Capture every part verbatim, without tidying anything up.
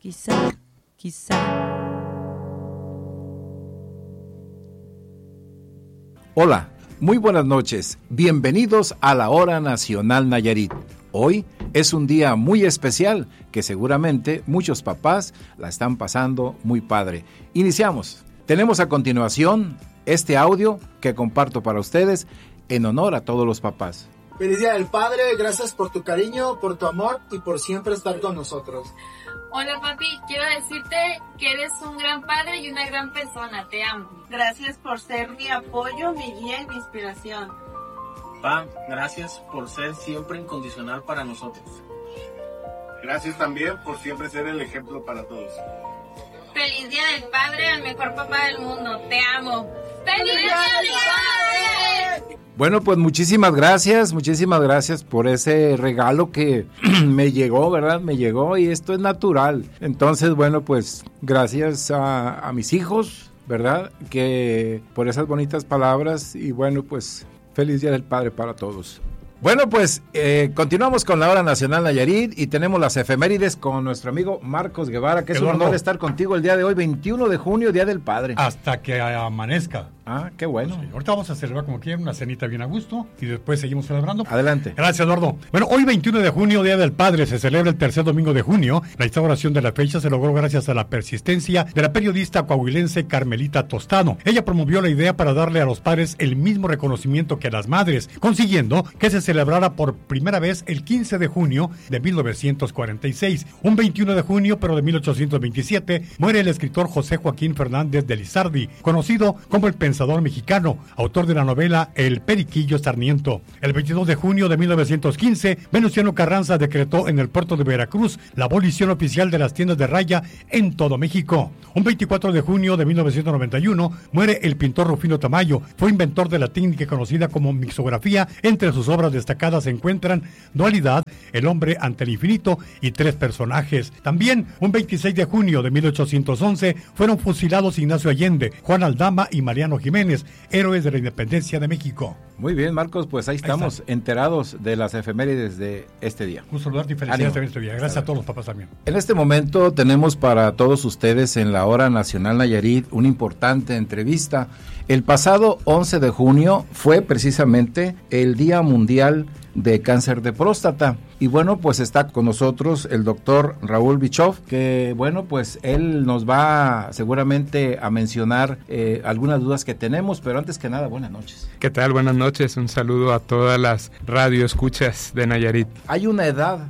Quizá, quizá. Hola, muy buenas noches. Bienvenidos a la Hora Nacional Nayarit. Hoy es un día muy especial que seguramente muchos papás la están pasando muy padre. Iniciamos. Tenemos a continuación este audio que comparto para ustedes en honor a todos los papás. Feliz Día del Padre, gracias por tu cariño, por tu amor y por siempre estar con nosotros. Hola papi, quiero decirte que eres un gran padre y una gran persona, te amo. Gracias por ser mi apoyo, mi guía y mi inspiración. Pa, gracias por ser siempre incondicional para nosotros. Gracias también por siempre ser el ejemplo para todos. Feliz Día del Padre, al mejor papá del mundo, te amo. ¡Feliz Día del Padre! Bueno, pues muchísimas gracias, muchísimas gracias por ese regalo que me llegó, ¿verdad? Me llegó y esto es natural. Entonces, bueno, pues gracias a, a mis hijos, ¿verdad? Que por esas bonitas palabras y bueno, pues feliz Día del Padre para todos. Bueno, pues eh, continuamos con la Hora Nacional Nayarit y tenemos las efemérides con nuestro amigo Marcos Guevara, que es Eduardo. un honor estar contigo el día de hoy, veintiuno de junio, Día del Padre. Hasta que amanezca. Ah, qué bueno. Sí, ahorita vamos a celebrar como quieran, una cenita bien a gusto y después seguimos celebrando. Adelante. Gracias, Eduardo. Bueno, hoy veintiuno de junio, Día del Padre, se celebra el tercer domingo de junio. La instauración de la fecha se logró gracias a la persistencia de la periodista coahuilense Carmelita Tostano. Ella promovió la idea para darle a los padres el mismo reconocimiento que a las madres, consiguiendo que se celebrara por primera vez el quince de junio de mil novecientos cuarenta y seis. Un veintiuno de junio, pero de mil ochocientos veintisiete, muere el escritor José Joaquín Fernández de Lizardi, conocido como el pensador mexicano, autor de la novela El Periquillo Sarmiento. El veintidós de junio de mil novecientos quince, Venustiano Carranza decretó en el puerto de Veracruz la abolición oficial de las tiendas de raya en todo México. Un veinticuatro de junio de mil novecientos noventa y uno, muere el pintor Rufino Tamayo. Fue inventor de la técnica conocida como mixografía. Entre sus obras destacadas se encuentran Dualidad, El hombre ante el infinito y Tres personajes. También, un veintiséis de junio de mil ochocientos once, fueron fusilados Ignacio Allende, Juan Aldama y Mariano Jiménez, héroes de la independencia de México. Muy bien, Marcos, pues ahí estamos ahí enterados de las efemérides de este día. Un saludarte y felicidades también este día. Gracias a todos los papás también. En este momento tenemos para todos ustedes en la Hora Nacional Nayarit una importante entrevista. El pasado once de junio fue precisamente el Día Mundial de Cáncer de Próstata. Y bueno, pues está con nosotros el doctor Raúl Bischoff, que bueno, pues él nos va seguramente a mencionar eh, algunas dudas que tenemos, pero antes que nada, buenas noches. ¿Qué tal? Buenas noches, un saludo a todas las radioescuchas de Nayarit. ¿Hay una edad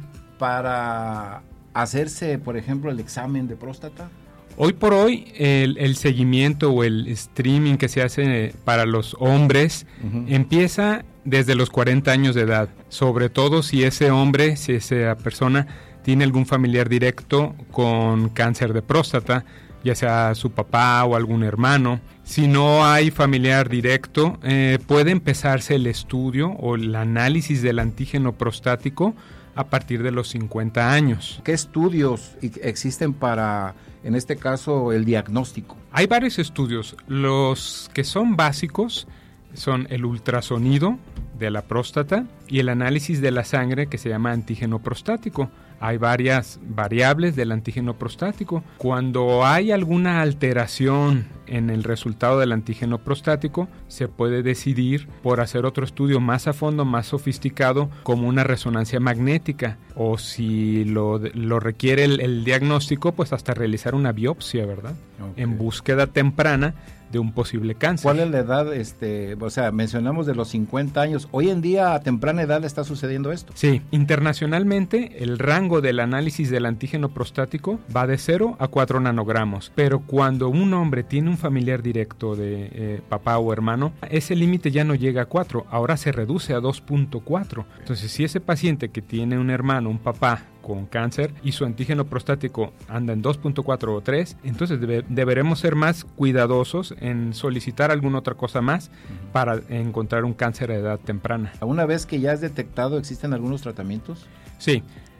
para hacerse, por ejemplo, el examen de próstata? Hoy por hoy, el, el seguimiento o el streaming que se hace para los hombres uh-huh. empieza desde los cuarenta años de edad, sobre todo si ese hombre, si esa persona tiene algún familiar directo con cáncer de próstata, ya sea su papá o algún hermano. Si no hay familiar directo, eh, puede empezarse el estudio o el análisis del antígeno prostático a partir de los cincuenta años. ¿Qué estudios existen para, en este caso, el diagnóstico? Hay varios estudios. Los que son básicos son el ultrasonido de la próstata y el análisis de la sangre que se llama antígeno prostático. Hay varias variables del antígeno prostático. Cuando hay alguna alteración en el resultado del antígeno prostático, se puede decidir por hacer otro estudio más a fondo, más sofisticado, como una resonancia magnética. O si lo, lo requiere el, el diagnóstico, pues hasta realizar una biopsia, ¿verdad? Okay. En búsqueda temprana de un posible cáncer. ¿Cuál es la edad? Este, o sea, mencionamos de los cincuenta años. ¿Hoy en día a temprana edad está sucediendo esto? Sí, internacionalmente el rango del análisis del antígeno prostático va de cero a cuatro nanogramos, pero cuando un hombre tiene un familiar directo de eh, papá o hermano, ese límite ya no llega a cuatro, ahora se reduce a dos punto cuatro. Entonces, si ese paciente que tiene un hermano, un papá con cáncer y su antígeno prostático anda en dos punto cuatro o tres, entonces debe, deberemos ser más cuidadosos en solicitar alguna otra cosa más uh-huh. para encontrar un cáncer a edad temprana. Una vez que ya es detectado, ¿existen algunos tratamientos? Sí.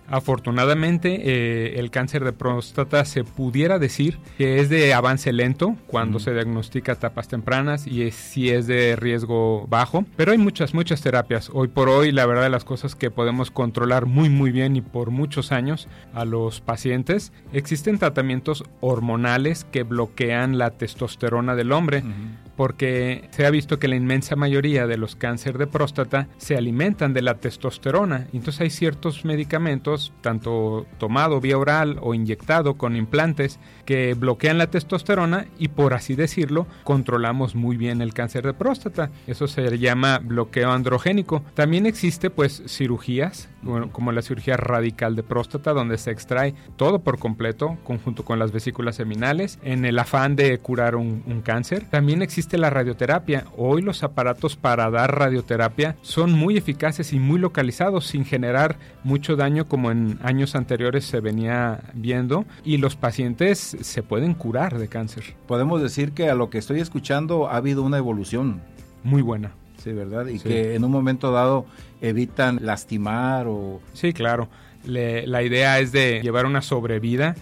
Afortunadamente, eh, el cáncer de próstata se pudiera decir que es de avance lento cuando uh-huh. se diagnostica a etapas tempranas y es, sí es de riesgo bajo, pero hay muchas, muchas terapias. Hoy por hoy, la verdad de las cosas que podemos controlar muy, muy bien y por muchos años a los pacientes. Existen tratamientos hormonales que bloquean la testosterona del hombre, uh-huh. porque se ha visto que la inmensa mayoría de los cánceres de próstata se alimentan de la testosterona. Entonces hay ciertos medicamentos, tanto tomado vía oral o inyectado con implantes, que bloquean la testosterona y, por así decirlo, controlamos muy bien el cáncer de próstata. Eso se llama bloqueo androgénico. También existe pues cirugías, bueno, como la cirugía radical de próstata, donde se extrae todo por completo, conjunto con las vesículas seminales, en el afán de curar un, un cáncer. También existe la radioterapia. Hoy los aparatos para dar radioterapia son muy eficaces y muy localizados, sin generar mucho daño como en años anteriores se venía viendo, y los pacientes se pueden curar de cáncer. Podemos decir que a lo que estoy escuchando ha habido una evolución. Muy buena. Sí, ¿verdad? Y sí. que en un momento dado evitan lastimar o... Sí, claro. Le, la idea es de llevar una sobrevida,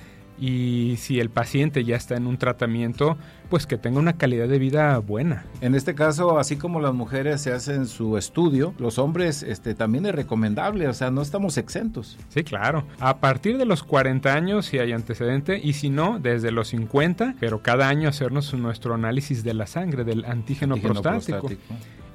y si el paciente ya está en un tratamiento, pues que tenga una calidad de vida buena. En este caso, así como las mujeres se hacen su estudio, los hombres este, también es recomendable, o sea, no estamos exentos. Sí, claro. A partir de los cuarenta años, si hay antecedente, y si no, desde los cincuenta, pero cada año hacernos nuestro análisis de la sangre, del antígeno, antígeno prostático. prostático.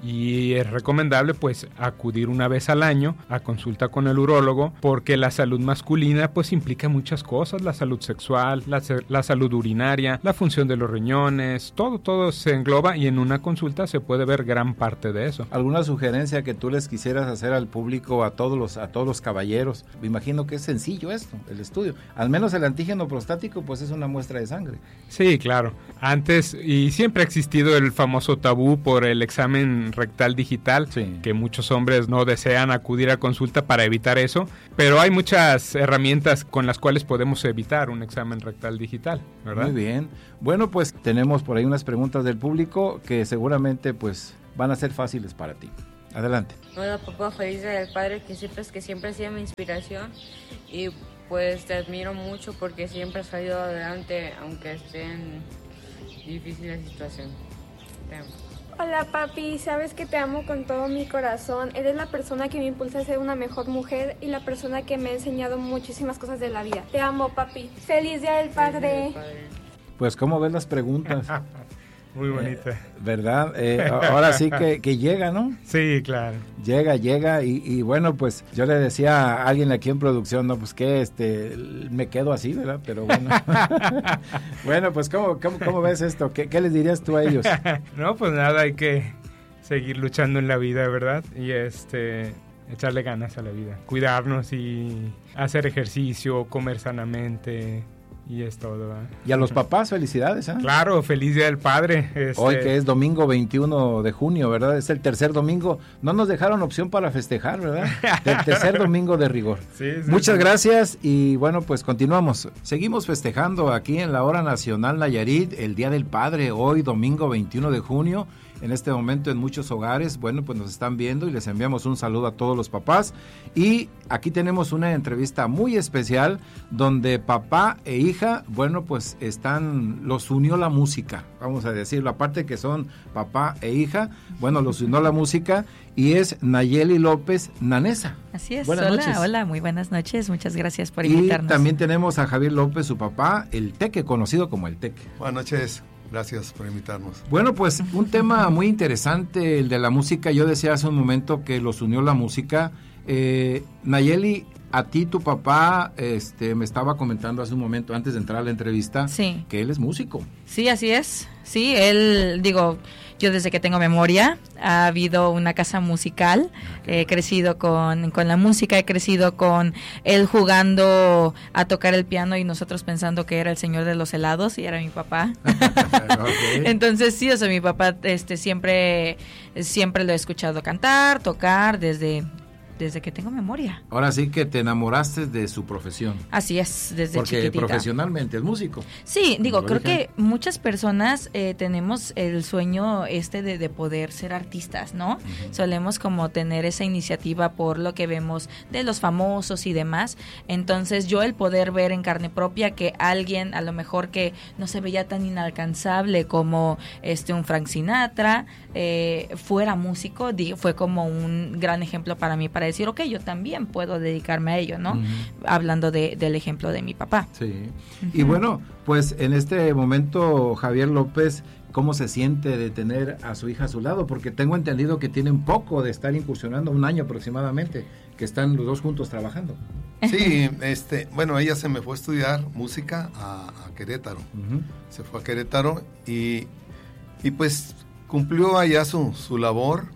Y es recomendable pues acudir una vez al año a consulta con el urólogo, porque la salud masculina pues implica muchas cosas: la salud sexual, la, la salud urinaria, la función de los riñones, todo, todo se engloba, y en una consulta se puede ver gran parte de eso. ¿Alguna sugerencia que tú les quisieras hacer al público, a todos los, a todos los caballeros? Me imagino que es sencillo esto, el estudio. Al menos el antígeno prostático pues es una muestra de sangre. Sí, claro. Antes, y siempre ha existido el famoso tabú por el examen rectal digital, sí. que muchos hombres no desean acudir a consulta para evitar eso, pero hay muchas herramientas con las cuales podemos evitar un examen rectal digital, ¿verdad? Muy bien. Bueno, pues tenemos por ahí unas preguntas del público que seguramente pues van a ser fáciles para ti. Adelante. Hola papá, feliz día del padre, que sepas que siempre has sido mi inspiración y pues te admiro mucho porque siempre has salido adelante aunque esté en difícil la situación. Te amo. Hola papi, sabes que te amo con todo mi corazón. Eres la persona que me impulsa a ser una mejor mujer y la persona que me ha enseñado muchísimas cosas de la vida. Te amo papi. Feliz día del padre. Pues ¿cómo ves las preguntas? Muy bonita. Eh, ¿Verdad? Eh, ahora sí que, que llega, ¿no? Sí, claro. Llega, llega y, y bueno, pues yo le decía a alguien aquí en producción, no, pues que este, me quedo así, ¿verdad? Pero bueno. Bueno, pues ¿cómo, cómo, cómo ves esto? ¿Qué, ¿Qué les dirías tú a ellos? No, pues nada, hay que seguir luchando en la vida, ¿verdad? Y este... echarle ganas a la vida, cuidarnos y hacer ejercicio, comer sanamente, y es todo, ¿eh? Y a los papás, felicidades, ¿eh? Claro, feliz día del padre. Este... Hoy que es domingo veintiuno de junio, ¿verdad? Es el tercer domingo. No nos dejaron opción para festejar, ¿verdad? El tercer domingo de rigor. Sí, sí, Muchas sí. gracias y bueno, pues continuamos. Seguimos festejando aquí en la Hora Nacional Nayarit el Día del Padre, hoy domingo veintiuno de junio. En este momento en muchos hogares, bueno, pues nos están viendo y les enviamos un saludo a todos los papás. Y aquí tenemos una entrevista muy especial donde papá e hija, bueno, pues están, los unió la música, vamos a decirlo, aparte que son papá e hija, bueno, los unió la música y es Nayeli López Nanesa. Así es, buenas hola, noches. Hola, muy buenas noches, muchas gracias por invitarnos. Y también tenemos a Javier López, su papá, el Teque, conocido como el Teque. Buenas noches. Gracias por invitarnos. Bueno, pues un tema muy interesante, el de la música. Yo decía hace un momento que los unió la música. Eh, Nayeli, a ti tu papá este, me estaba comentando hace un momento, antes de entrar a la entrevista, sí. que él es músico. Sí, así es. Sí, él, digo, yo desde que tengo memoria, ha habido una casa musical, okay. He crecido con, con la música, he crecido con él jugando a tocar el piano y nosotros pensando que era el señor de los helados y era mi papá. Okay. Entonces sí, o sea, mi papá este siempre, siempre lo he escuchado cantar, tocar desde... desde que tengo memoria. Ahora sí que te enamoraste de su profesión. Así es, desde Porque chiquitita. profesionalmente es músico. Sí, digo, Lo creo dije. que muchas personas eh, tenemos el sueño este de, de poder ser artistas, ¿no? Uh-huh. Solemos como tener esa iniciativa por lo que vemos de los famosos y demás. Entonces yo el poder ver en carne propia que alguien a lo mejor que no se veía tan inalcanzable como este un Frank Sinatra eh, fuera músico, di, fue como un gran ejemplo para mí para decir, ok, yo también puedo dedicarme a ello, ¿no? Uh-huh. Hablando de, del ejemplo de mi papá. Sí. Uh-huh. Y bueno, pues en este momento, Javier López, ¿cómo se siente de tener a su hija a su lado? Porque tengo entendido que tienen poco de estar incursionando, un año aproximadamente, que están los dos juntos trabajando. Sí, este, bueno, ella se me fue a estudiar música a, a Querétaro. Uh-huh. Se fue a Querétaro y, y pues cumplió allá su, su labor.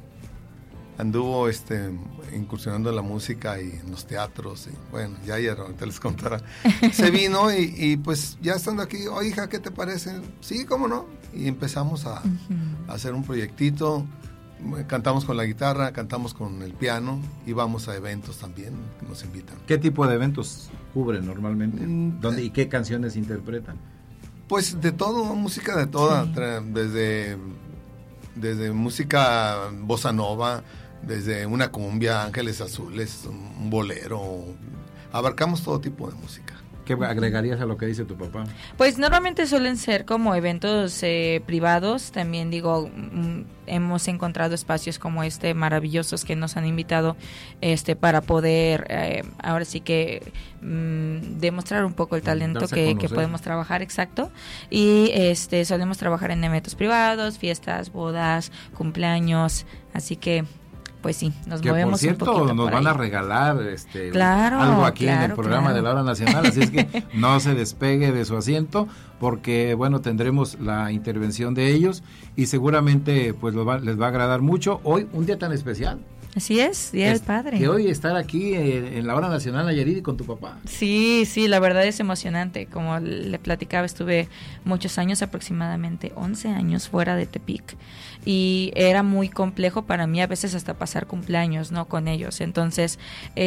Anduvo este, incursionando en la música y en los teatros, y bueno, ya ya ahorita les contará. Se vino y, y pues ya estando aquí, oh hija, ¿qué te parece? Sí, ¿cómo no? Y empezamos a, uh-huh. a hacer un proyectito, cantamos con la guitarra, cantamos con el piano y vamos a eventos también que nos invitan. ¿Qué tipo de eventos cubren normalmente? Mm, ¿Dónde y qué canciones interpretan? Pues de todo, música de toda, sí. desde, desde música bossa nova, desde una cumbia, Ángeles Azules, un bolero, abarcamos todo tipo de música. ¿Qué agregarías a lo que dice tu papá? Pues normalmente suelen ser como eventos eh, privados, también digo, mm, hemos encontrado espacios como este maravillosos que nos han invitado este para poder, eh, ahora sí que mm, demostrar un poco el talento que, que podemos trabajar, exacto, y este solemos trabajar en eventos privados, fiestas, bodas, cumpleaños, así que pues sí, nos que movemos por cierto, un poquito nos por van ahí. a regalar este, claro, algo aquí claro, en el programa claro. de la hora nacional, así es que no se despegue de su asiento, porque bueno, tendremos la intervención de ellos y seguramente pues les va, les va a agradar mucho. Hoy, un día tan especial. Así es, Día del Padre. Que hoy estar aquí en, en la hora nacional, Nayarit, con tu papá. Sí, sí, la verdad es emocionante. Como le platicaba, estuve muchos años, aproximadamente once años fuera de Tepic. Y era muy complejo para mí a veces hasta pasar cumpleaños, ¿no? Con ellos. Entonces,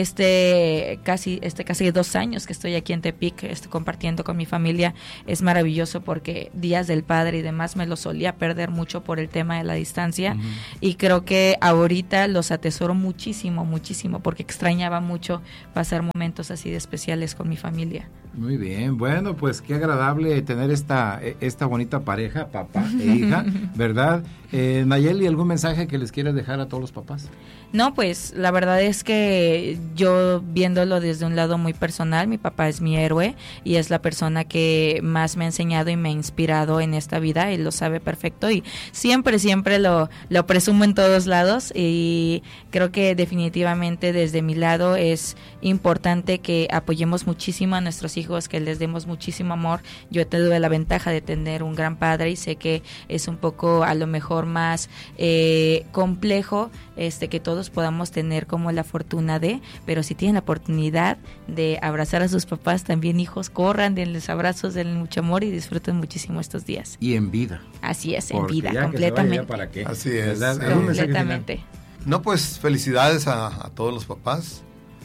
este casi este casi dos años que estoy aquí en Tepic, estoy compartiendo con mi familia, es maravilloso porque días del padre y demás me los solía perder mucho por el tema de la distancia. Uh-huh. Y creo que ahorita los atesoro muchísimo, muchísimo, porque extrañaba mucho pasar momentos así de especiales con mi familia. Muy bien, bueno, pues qué agradable tener esta esta bonita pareja, papá e hija, ¿verdad? Eh, Nayeli, ¿algún mensaje que les quieras dejar a todos los papás? No, pues la verdad es que yo viéndolo desde un lado muy personal, mi papá es mi héroe y es la persona que más me ha enseñado y me ha inspirado en esta vida, él lo sabe perfecto y siempre, siempre lo, lo presumo en todos lados y creo que definitivamente desde mi lado es importante que apoyemos muchísimo a nuestros hijos, que les demos muchísimo amor. Yo tuve la ventaja de tener un gran padre y sé que es un poco a lo mejor más eh, complejo este que todos podamos tener como la fortuna de, pero si tienen la oportunidad de abrazar a sus papás, también hijos, corran, denles abrazos, denles mucho amor y disfruten muchísimo estos días. Y en vida. Así es, en porque vida, ya completamente. Que se vaya, ¿para qué? Así es. ¿Verdad? Completamente. No, pues felicidades a, a todos los papás,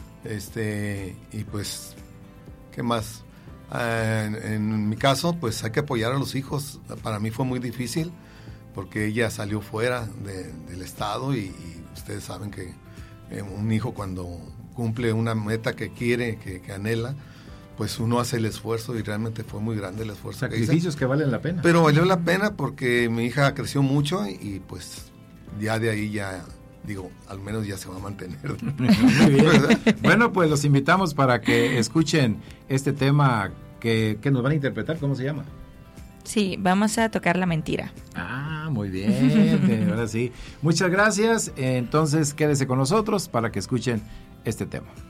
este y pues, ¿qué más? Uh, en, en mi caso, pues hay que apoyar a los hijos. Para mí fue muy difícil porque ella salió fuera de, del estado y, y ustedes saben que eh, un hijo cuando cumple una meta que quiere, que, que anhela, pues uno hace el esfuerzo y realmente fue muy grande el esfuerzo. Sacrificios que, que valen la pena. Pero valió la pena porque mi hija creció mucho y, y pues ya de ahí ya, digo, al menos ya se va a mantener. Muy bien. Bueno, pues los invitamos para que escuchen este tema que, que nos van a interpretar. ¿Cómo se llama? Sí, vamos a tocar La Mentira. Ah, muy bien. Ahora sí. Muchas gracias. Entonces, quédese con nosotros para que escuchen este tema.